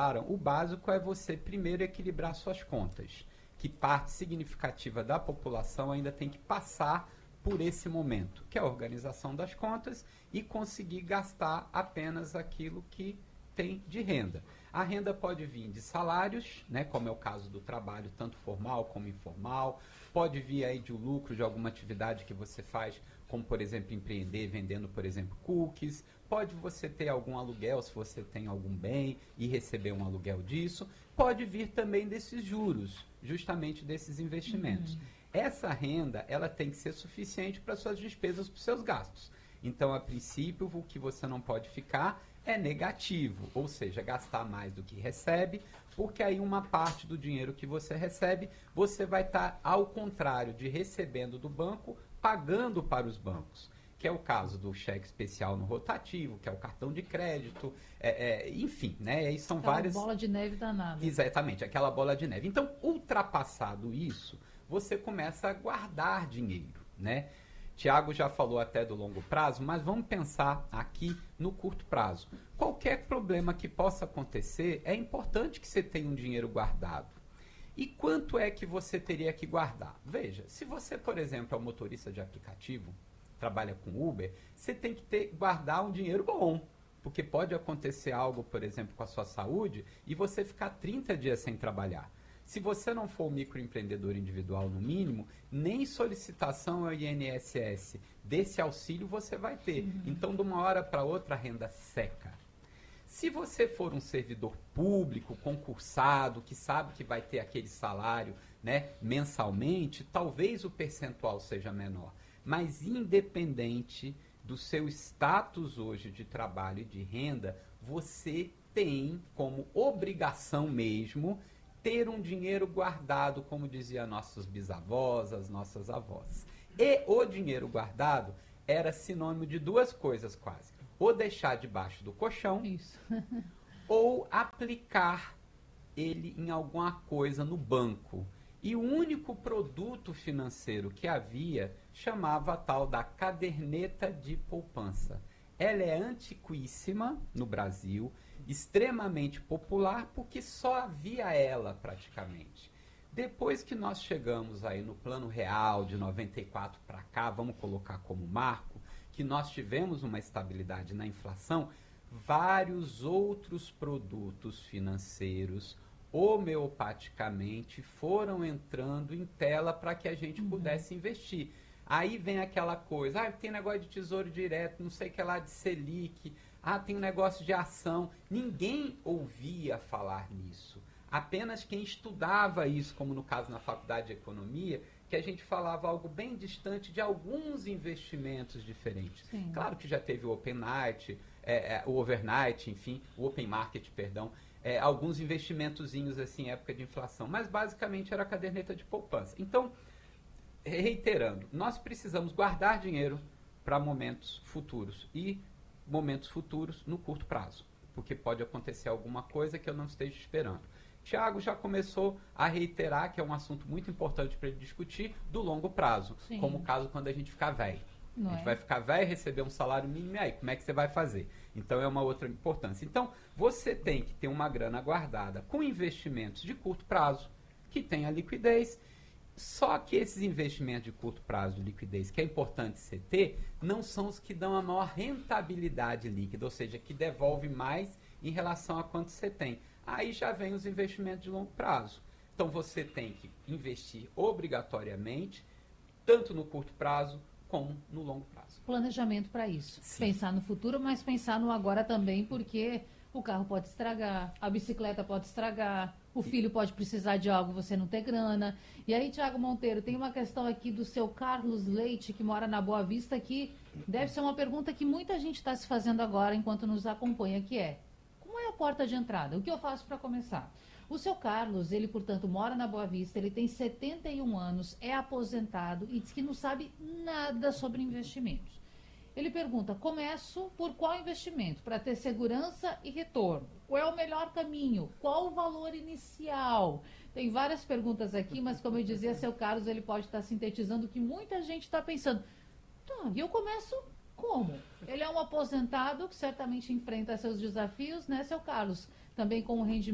falaram, o básico é você primeiro equilibrar suas contas, que parte significativa da população ainda tem que passar por esse momento, que é a organização das contas e conseguir gastar apenas aquilo que tem de renda. A renda pode vir de salários, né, como é o caso do trabalho, tanto formal como informal, pode vir aí de um lucro de alguma atividade que você faz, como, por exemplo, empreender vendendo, por exemplo, cookies, pode você ter algum aluguel, se você tem algum bem e receber um aluguel disso, pode vir também desses juros, justamente desses investimentos. Essa renda, ela tem que ser suficiente para suas despesas, para os seus gastos. Então, a princípio, o que você não pode ficar é negativo, ou seja, gastar mais do que recebe, porque aí uma parte do dinheiro que você recebe, você vai estar, ao contrário de recebendo do banco, pagando para os bancos, que é o caso do cheque especial no rotativo, que é o cartão de crédito, enfim, né? Aí são Aquela várias... bola de neve danada. Exatamente, aquela bola de neve. Então, ultrapassado isso, você começa a guardar dinheiro, né? Tiago já falou até do longo prazo, mas vamos pensar aqui no curto prazo. Qualquer problema que possa acontecer, é importante que você tenha um dinheiro guardado. E quanto é que você teria que guardar? Veja, se você, por exemplo, é um motorista de aplicativo, trabalha com Uber, você tem que guardar um dinheiro bom. Porque pode acontecer algo, por exemplo, com a sua saúde e você ficar 30 dias sem trabalhar. Se você não for um microempreendedor individual no mínimo, nem solicitação ao INSS desse auxílio você vai ter. Então, de uma hora para outra, a renda seca. Se você for um servidor público, concursado, que sabe que vai ter aquele salário, né, mensalmente, talvez o percentual seja menor. Mas independente do seu status hoje de trabalho e de renda, você tem como obrigação mesmo ter um dinheiro guardado, como diziam nossos bisavós, as nossas avós. E o dinheiro guardado era sinônimo de duas coisas quase. Ou deixar debaixo do colchão, Isso. ou aplicar ele em alguma coisa no banco. E o único produto financeiro que havia chamava a tal da caderneta de poupança. Ela é antiquíssima no Brasil, extremamente popular, porque só havia ela praticamente. Depois que nós chegamos aí no Plano Real de 94 para cá, vamos colocar como marco, que nós tivemos uma estabilidade na inflação, vários outros produtos financeiros homeopaticamente foram entrando em tela para que a gente pudesse investir. Aí vem aquela coisa, tem negócio de tesouro direto, não sei o que lá de Selic, tem um negócio de ação. Ninguém ouvia falar nisso. Apenas quem estudava isso, como no caso na faculdade de economia, que a gente falava algo bem distante de alguns investimentos diferentes. Sim. Claro que já teve o Open Night, o Overnight, enfim, o Open Market, perdão, alguns investimentozinhos assim, em época de inflação, mas basicamente era a caderneta de poupança. Então, reiterando, nós precisamos guardar dinheiro para momentos futuros e momentos futuros no curto prazo, porque pode acontecer alguma coisa que eu não esteja esperando. Tiago já começou a reiterar que é um assunto muito importante para ele discutir do longo prazo, Sim. como o caso quando a gente ficar velho. Não A gente é? vai ficar velho, receber um salário mínimo, e aí, como é que você vai fazer? Então, é uma outra importância. Então, você tem que ter uma grana guardada com investimentos de curto prazo, que tenha liquidez. Só que esses investimentos de curto prazo de liquidez, que é importante você ter, não são os que dão a maior rentabilidade líquida, ou seja, que devolve mais em relação a quanto você tem. Aí já vem os investimentos de longo prazo. Então, você tem que investir obrigatoriamente, tanto no curto prazo como no longo prazo. Planejamento para isso. Sim. Pensar no futuro, mas pensar no agora também, porque o carro pode estragar, a bicicleta pode estragar, o filho pode precisar de algo, você não ter grana. E aí, Tiago Monteiro, tem uma questão aqui do seu Carlos Leite, que mora na Boa Vista, que deve ser uma pergunta que muita gente está se fazendo agora enquanto nos acompanha, que é: como é a porta de entrada? O que eu faço para começar? O seu Carlos, ele, portanto, mora na Boa Vista, ele tem 71 anos, é aposentado e diz que não sabe nada sobre investimentos. Ele pergunta: começo por qual investimento? Para ter segurança e retorno. Qual é o melhor caminho? Qual o valor inicial? Tem várias perguntas aqui, mas como eu dizia, seu Carlos, ele pode estar sintetizando o que muita gente está pensando. Tá, e eu começo como? Ele é um aposentado que certamente enfrenta seus desafios, né, seu Carlos? Também com um rendimento